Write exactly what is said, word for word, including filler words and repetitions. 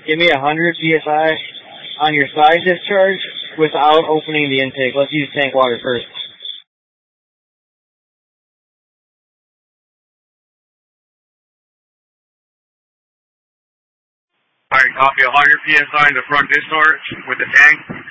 Give me one hundred P S I on your side discharge without opening the intake. Let's use tank water first. Alright, copy one hundred P S I in the front discharge with the tank.